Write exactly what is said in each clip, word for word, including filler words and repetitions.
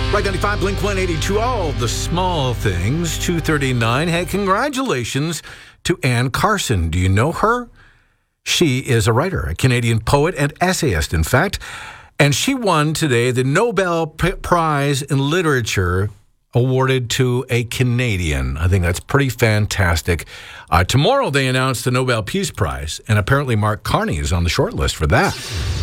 Right ninety-five, Blink one eighty-two, all the small things, two thirty-nine. Hey, congratulations to Anne Carson. Do you know her? She is a writer, a Canadian poet and essayist, in fact. And she won today the Nobel P- Prize in Literature, awarded to a Canadian. I think that's pretty fantastic. Uh, tomorrow they announced the Nobel Peace Prize, and apparently Mark Carney is on the short list for that.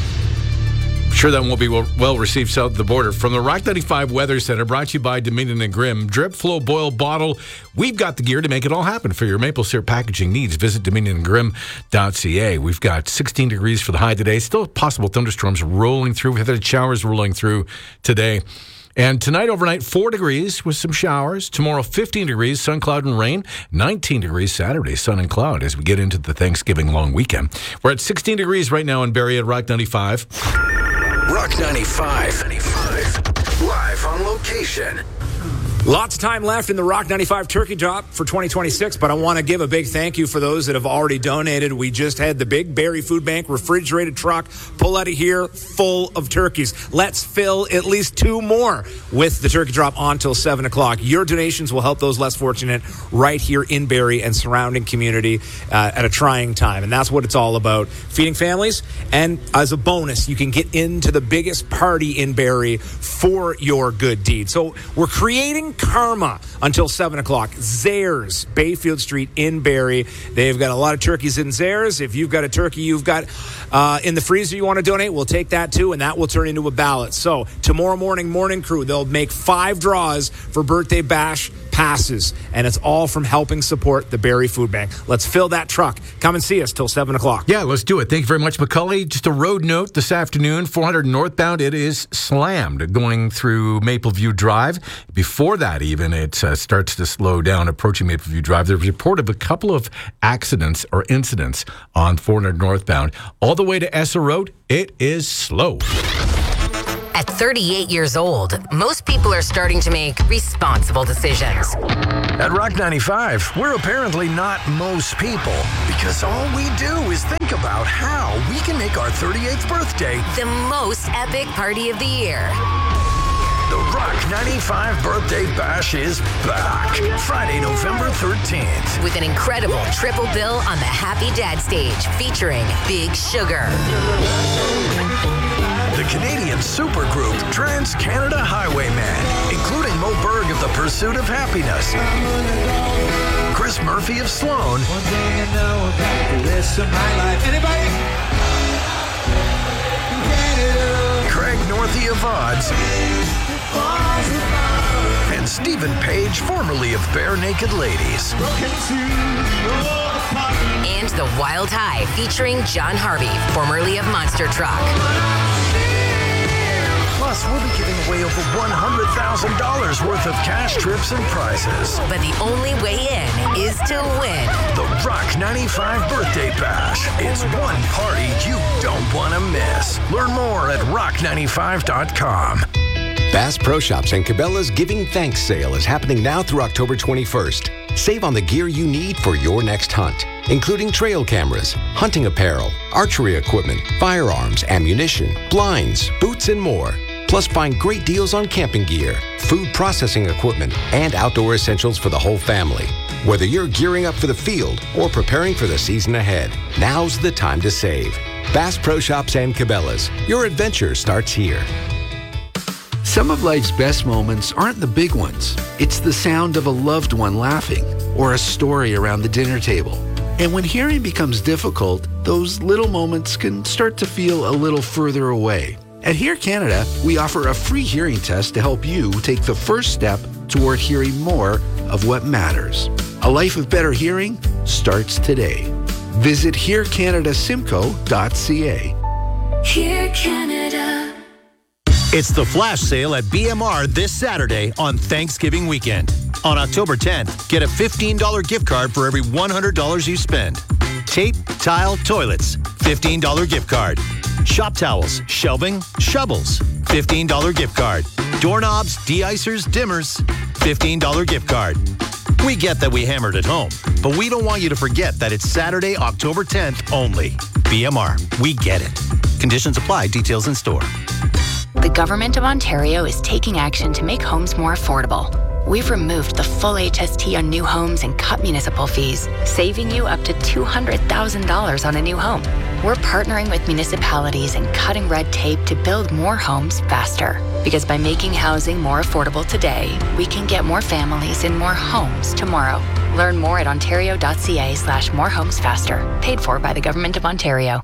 I'm sure that won't be well, well received south of the border. From the Rock ninety-five Weather Center, brought to you by Dominion and Grimm. Drip, flow, boil, bottle. We've got the gear to make it all happen for your maple syrup packaging needs. Visit dominion and grimm dot c a. We've got sixteen degrees for the high today. Still possible thunderstorms rolling through. We've had showers rolling through today. And tonight, overnight, four degrees with some showers. Tomorrow, fifteen degrees, sun, cloud, and rain. nineteen degrees Saturday, sun and cloud as we get into the Thanksgiving long weekend. We're at sixteen degrees right now in Barrie at Rock ninety-five. Rock ninety-five. ninety-five. Live on location. Lots of time left in the Rock ninety-five Turkey Drop for twenty twenty-six, but I want to give a big thank you for those that have already donated. We just had the big Barrie Food Bank refrigerated truck pull out of here full of turkeys. Let's fill at least two more with the Turkey Drop on till seven o'clock. Your donations will help those less fortunate right here in Barrie and surrounding community uh, at a trying time, and that's what it's all about, feeding families. And as a bonus, you can get into the biggest party in Barrie for your good deed. So we're creating karma until seven o'clock. Zares, Bayfield Street in Barrie. They've got a lot of turkeys in Zares. If you've got a turkey you've got uh, in the freezer you want to donate, we'll take that too, and that will turn into a ballot. So tomorrow morning, Morning Crew, they'll make five draws for birthday bash passes, and it's all from helping support the Barrie Food Bank. Let's fill that truck. Come and see us till seven o'clock. Yeah, let's do it. Thank you very much, McCully. Just a road note this afternoon, four hundred northbound, it is slammed going through Mapleview Drive. Before that, even, it uh, starts to slow down approaching Mapleview Drive. There's a report of a couple of accidents or incidents on four hundred northbound. All the way to Essa Road, it is slow. At thirty-eight years old, most people are starting to make responsible decisions. At Rock ninety-five, we're apparently not most people, because all we do is think about how we can make our thirty-eighth birthday The most epic party of the year. The Rock ninety-five Birthday Bash is back. Friday, November thirteenth. With an incredible triple bill on the Happy Dad stage featuring Big Sugar, The Canadian supergroup Trans-Canada Highwaymen, including Mo Berg of The Pursuit of Happiness, Chris Murphy of Sloan, One thing I know about the rest of my life. Anybody? Craig Northey of Odds, and Stephen Page, formerly of Bare Naked Ladies. and The Wild High featuring John Harvey, formerly of Monster Truck. Plus, we'll be giving away over one hundred thousand dollars worth of cash, trips, and prizes. But the only way in is to win. The Rock ninety-five Birthday Bash. It's one party you don't want to miss. Learn more at rock ninety-five dot com. Bass Pro Shops and Cabela's Giving Thanks sale is happening now through October twenty-first. Save on the gear you need for your next hunt, including trail cameras, hunting apparel, archery equipment, firearms, ammunition, blinds, boots, and more. Plus, find great deals on camping gear, food processing equipment, and outdoor essentials for the whole family. Whether you're gearing up for the field or preparing for the season ahead, now's the time to save. Bass Pro Shops and Cabela's. Your adventure starts here. Some of life's best moments aren't the big ones. It's the sound of a loved one laughing or a story around the dinner table. And when hearing becomes difficult, those little moments can start to feel a little further away. At Hear Canada, we offer a free hearing test to help you take the first step toward hearing more of what matters. A life of better hearing starts today. Visit hear canada simcoe dot c a. Hear Canada. It's the flash sale at B M R this Saturday on Thanksgiving weekend. On October tenth, get a fifteen dollars gift card for every one hundred dollars you spend. Tape, tile, toilets, fifteen dollars gift card. Shop towels, shelving, shovels, fifteen dollars gift card. Doorknobs, de-icers, dimmers, fifteen dollars gift card. We get that we hammered at home, but we don't want you to forget that it's Saturday, October tenth only. B M R, we get it. Conditions apply. Details in store. The Government of Ontario is taking action to make homes more affordable. We've removed the full H S T on new homes and cut municipal fees, saving you up to two hundred thousand dollars on a new home. We're partnering with municipalities and cutting red tape to build more homes faster. Because by making housing more affordable today, we can get more families in more homes tomorrow. Learn more at ontario.ca slash more homes faster. Paid for by the Government of Ontario.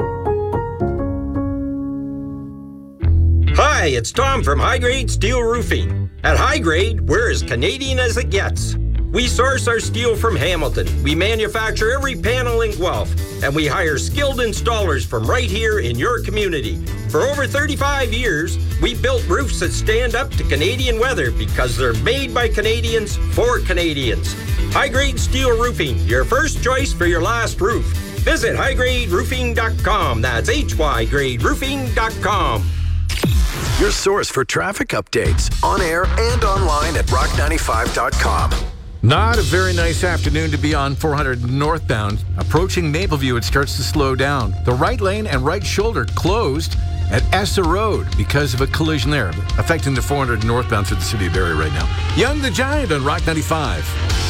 Hi, it's Tom from High Grade Steel Roofing. At High Grade, we're as Canadian as it gets. We source our steel from Hamilton. We manufacture every panel in Guelph. And we hire skilled installers from right here in your community. For over thirty-five years, we built roofs that stand up to Canadian weather because they're made by Canadians for Canadians. High Grade Steel Roofing, your first choice for your last roof. Visit high grade roofing dot com. That's H Y grade roofing dot com. Your source for traffic updates on air and online at rock ninety-five dot com. Not a very nice afternoon to be on four hundred northbound. Approaching Mapleview, it starts to slow down. The right lane and right shoulder closed at Essa Road because of a collision there, affecting the four hundred northbound through the city of Barrie right now. Young the Giant on Rock ninety-five.